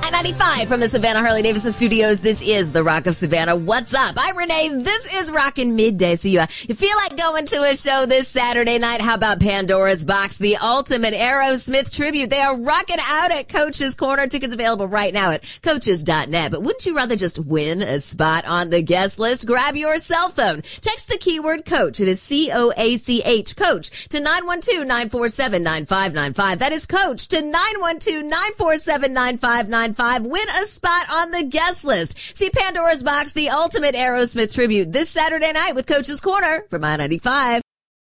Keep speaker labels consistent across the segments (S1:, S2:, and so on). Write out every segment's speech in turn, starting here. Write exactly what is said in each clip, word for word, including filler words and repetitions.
S1: I ninety-five from the Savannah Harley-Davidson studios. This is the Rock of Savannah. What's up? I'm Renee. This is Rockin' Midday. So you, uh, you feel like going to a show this Saturday night? How about Pandora's Box, the ultimate Aerosmith tribute? They are rocking out at Coach's Corner. Tickets available right now at coaches dot net. But wouldn't you rather just win a spot on the guest list? Grab your cell phone. Text the keyword coach. It is C O A C H, coach, to nine one two, nine four seven, nine five nine five. That is coach to nine one two, nine four seven, nine five nine five. Win a spot on the guest list. See Pandora's Box, the ultimate Aerosmith tribute, this Saturday night with Coach's Corner from I ninety-five.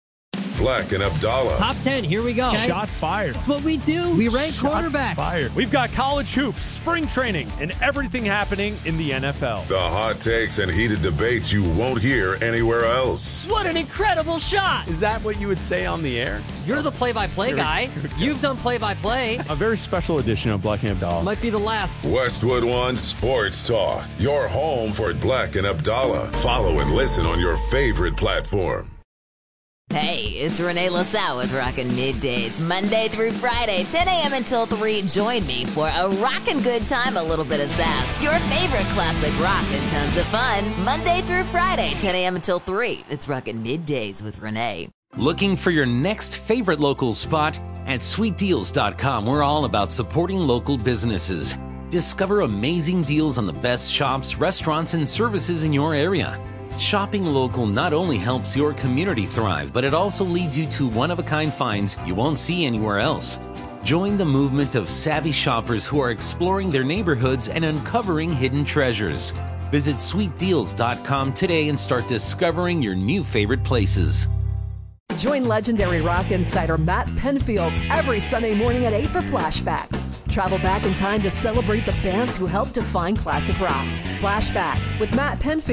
S2: Black and Abdallah.
S3: Top ten, here we go.
S4: Okay. Shots fired.
S3: That's what we do. We rank
S4: Shots
S3: quarterbacks.
S4: Fired. We've got college hoops, spring training, and everything happening in the N F L.
S2: The hot takes and heated debates you won't hear anywhere else.
S3: What an incredible shot.
S4: Is that what you would say on the air?
S3: You're the play-by-play guy. You've done play-by-play.
S4: A very special edition of Black and Abdallah.
S3: Might be the last.
S2: Westwood One Sports Talk. Your home for Black and Abdallah. Follow and listen on your favorite platform.
S1: Hey, it's Renee LaSalle with Rockin' Middays, Monday through Friday, ten a.m. until three. Join me for a rockin' good time, a little bit of sass, your favorite classic rock, and tons of fun. Monday through Friday, ten a.m. until three. It's Rockin' Middays with Renee.
S5: Looking for your next favorite local spot? At sweet deals dot com, we're all about supporting local businesses. Discover amazing deals on the best shops, restaurants, and services in your area. Shopping local not only helps your community thrive, but it also leads you to one-of-a-kind finds you won't see anywhere else. Join the movement of savvy shoppers who are exploring their neighborhoods and uncovering hidden treasures. Visit sweet deals dot com today and start discovering your new favorite places.
S6: Join legendary rock insider Matt Penfield every Sunday morning at eight for Flashback. Travel back in time to celebrate the bands who helped define classic rock. Flashback with Matt Penfield.